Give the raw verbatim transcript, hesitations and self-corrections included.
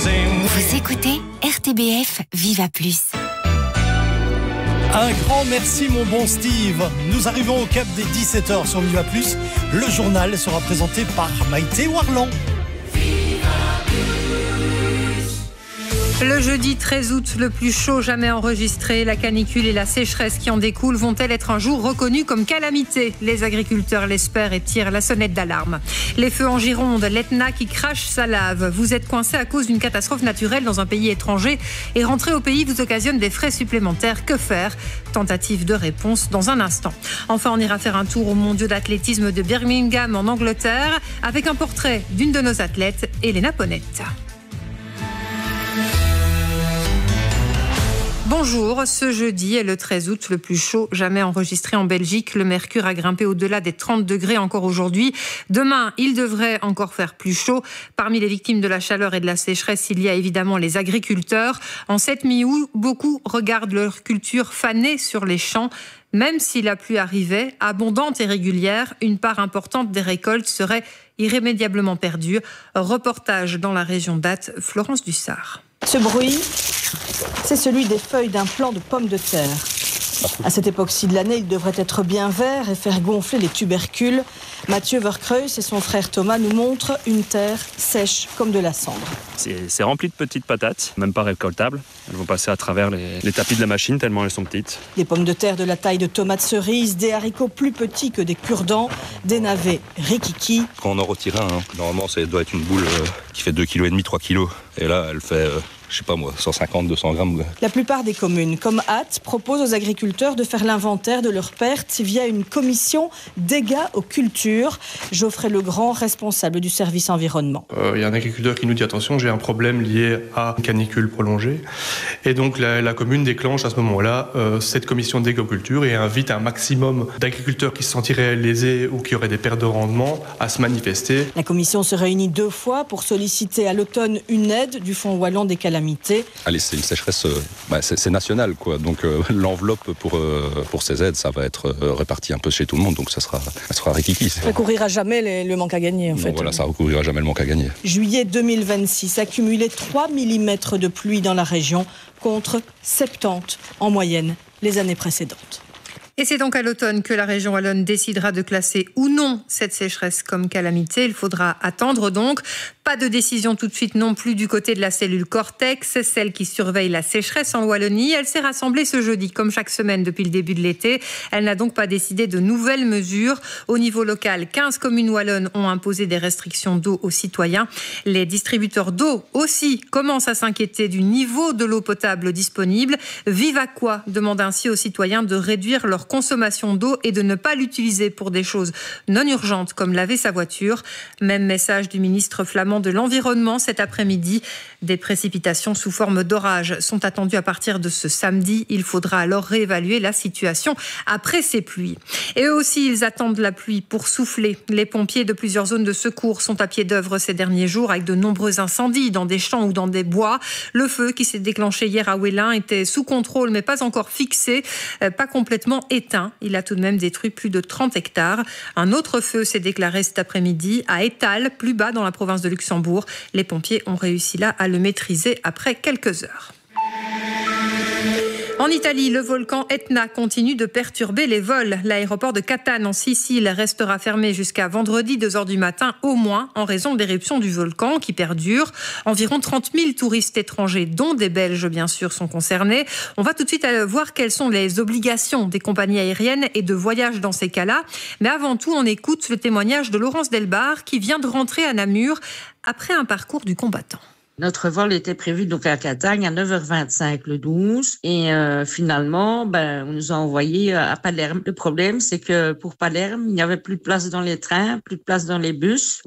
Vous écoutez R T B F Viva Plus. Un grand merci mon bon Steve. Nous arrivons au cap des dix-sept heures sur Viva Plus. Le journal sera présenté par Maïté Warland. Le jeudi treize août, le plus chaud jamais enregistré, la canicule et la sécheresse qui en découlent vont-elles être un jour reconnus comme calamité ? Les agriculteurs l'espèrent et tirent la sonnette d'alarme. Les feux en Gironde, l'Etna qui crache sa lave. Vous êtes coincé à cause d'une catastrophe naturelle dans un pays étranger et rentrer au pays vous occasionne des frais supplémentaires. Que faire ? Tentative de réponse dans un instant. Enfin, on ira faire un tour aux mondiaux d'athlétisme de Birmingham en Angleterre avec un portrait d'une de nos athlètes, Elena Ponette. Bonjour, ce jeudi est le treize août, le plus chaud jamais enregistré en Belgique. Le mercure a grimpé au-delà des trente degrés encore aujourd'hui. Demain, il devrait encore faire plus chaud. Parmi les victimes de la chaleur et de la sécheresse, il y a évidemment les agriculteurs. En cette mi-août, beaucoup regardent leur culture fanée sur les champs. Même si la pluie arrivait, abondante et régulière, une part importante des récoltes serait irrémédiablement perdue. Reportage dans la région d'Ath, Florence Dussard. Ce bruit, c'est celui des feuilles d'un plant de pommes de terre. À cette époque-ci de l'année, il devrait être bien vert et faire gonfler les tubercules. Mathieu Verkreus et son frère Thomas nous montrent une terre sèche comme de la cendre. C'est, c'est rempli de petites patates, même pas récoltables. Elles vont passer à travers les, les tapis de la machine tellement elles sont petites. Des pommes de terre de la taille de tomates cerises, des haricots plus petits que des cure-dents, des navets rikiki. Quand on en retire un, hein, normalement ça doit être une boule euh, qui fait deux virgule cinq kilos, trois kilos. Et là, elle fait... Euh... je sais pas moi, cent cinquante, deux cents grammes. La plupart des communes, comme Ath, proposent aux agriculteurs de faire l'inventaire de leurs pertes via une commission dégâts aux cultures. Geoffrey Legrand, responsable du service environnement. Il euh, y a un agriculteur qui nous dit attention, j'ai un problème lié à une canicule prolongée. Et donc la, la commune déclenche à ce moment-là euh, cette commission dégâts aux cultures et invite un maximum d'agriculteurs qui se sentiraient lésés ou qui auraient des pertes de rendement à se manifester. La commission se réunit deux fois pour solliciter à l'automne une aide du Fonds wallon des calamités. Allez, c'est une sécheresse, euh, bah, c'est, c'est national, quoi. Donc euh, l'enveloppe pour, euh, pour ces aides, ça va être euh, réparti un peu chez tout le monde, donc ça sera, ça sera rikiki. Ça recouvrira jamais les, le manque à gagner, en non, fait. Voilà, ça recouvrira jamais le manque à gagner. Juillet deux mille vingt-six, accumulé trois millimètres de pluie dans la région, contre soixante-dix en moyenne les années précédentes. Et c'est donc à l'automne que la région wallonne décidera de classer ou non cette sécheresse comme calamité. Il faudra attendre donc. Pas de décision tout de suite non plus du côté de la cellule Cortex, celle qui surveille la sécheresse en Wallonie. Elle s'est rassemblée ce jeudi, comme chaque semaine depuis le début de l'été. Elle n'a donc pas décidé de nouvelles mesures. Au niveau local, quinze communes wallonnes ont imposé des restrictions d'eau aux citoyens. Les distributeurs d'eau aussi commencent à s'inquiéter du niveau de l'eau potable disponible. Vivaquois demande ainsi aux citoyens de réduire leur consommation d'eau et de ne pas l'utiliser pour des choses non urgentes comme laver sa voiture. Même message du ministre flamand de l'Environnement cet après-midi. Des précipitations sous forme d'orage sont attendues à partir de ce samedi. Il faudra alors réévaluer la situation après ces pluies. Et eux aussi, ils attendent la pluie pour souffler. Les pompiers de plusieurs zones de secours sont à pied d'œuvre ces derniers jours avec de nombreux incendies dans des champs ou dans des bois. Le feu qui s'est déclenché hier à Ouélin était sous contrôle mais pas encore fixé, pas complètement éteint. Il a tout de même détruit plus de trente hectares. Un autre feu s'est déclaré cet après-midi à Étal, plus bas dans la province de Luxembourg. Les pompiers ont réussi là à le maîtriser après quelques heures. En Italie, le volcan Etna continue de perturber les vols. L'aéroport de Catane en Sicile restera fermé jusqu'à vendredi deux heures du matin au moins en raison de l'éruption du volcan qui perdure. Environ trente mille touristes étrangers, dont des Belges bien sûr, sont concernés. On va tout de suite voir quelles sont les obligations des compagnies aériennes et de voyage dans ces cas-là. Mais avant tout, on écoute le témoignage de Laurence Delbar qui vient de rentrer à Namur après un parcours du combattant. Notre vol était prévu donc à Catagne à neuf heures vingt-cinq le douze et euh, finalement ben on nous a envoyé à Palerme. Le problème c'est que pour Palerme, il n'y avait plus de place dans les trains, plus de place dans les bus.